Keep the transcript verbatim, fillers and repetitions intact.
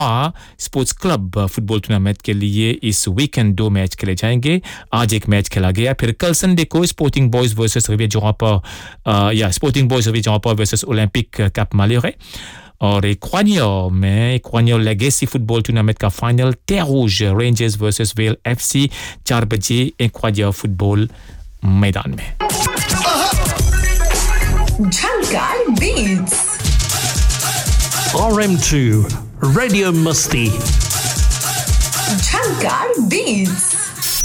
sports club football tournament के लिए इस weekend दो मैच खेले जाएंगे आज एक मैच खेला गया फिर कल संडे को स्पोर्टिंग बॉयज वर्सेस रिविया जोहापा या स्पोर्टिंग बॉयज रिविया जोहापा वर्सेस ओलंपिक कैप मालेरे और Equanior में Equanior लेगेसी फुटबॉल टूर्नामेंट का final Terre Rouge rangers versus well FC चार बजे Equanior फुटबॉल मैदान में झलकार beats R M two Radio Musti झलकार beats